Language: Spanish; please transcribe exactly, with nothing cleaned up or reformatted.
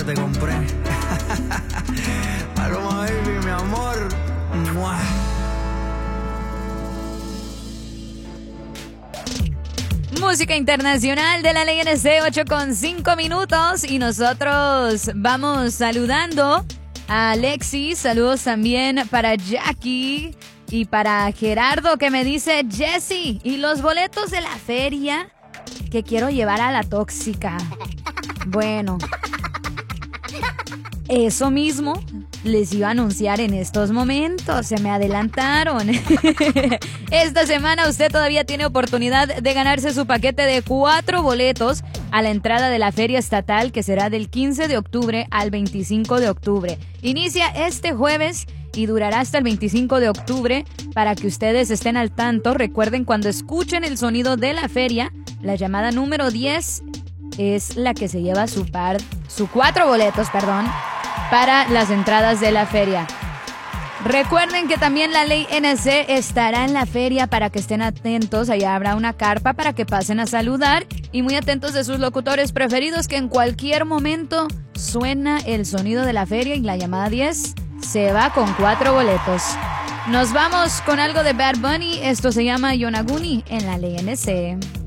te compré. Paloma baby, mi amor. ¡Mua! Música internacional de la Ley N C, ocho con cinco minutos. Y nosotros vamos saludando a Alexis. Saludos también para Jackie y para Gerardo, que me dice: Jessy, ¿y los boletos de la feria que quiero llevar a la tóxica? Bueno, eso mismo les iba a anunciar en estos momentos. Se me adelantaron. Esta semana usted todavía tiene oportunidad de ganarse su paquete de cuatro boletos a la entrada de la Feria Estatal, que será del quince de octubre al veinticinco de octubre. Inicia este jueves y durará hasta el veinticinco de octubre. Para que ustedes estén al tanto, recuerden, cuando escuchen el sonido de la feria, la llamada número diez es la que se lleva su par, su cuatro boletos, perdón, para las entradas de la feria. Recuerden que también la Ley N C estará en la feria para que estén atentos. Allá habrá una carpa para que pasen a saludar y muy atentos de sus locutores preferidos, que en cualquier momento suena el sonido de la feria y la llamada diez se va con cuatro boletos. Nos vamos con algo de Bad Bunny. Esto se llama Yonaguni en la Ley N C.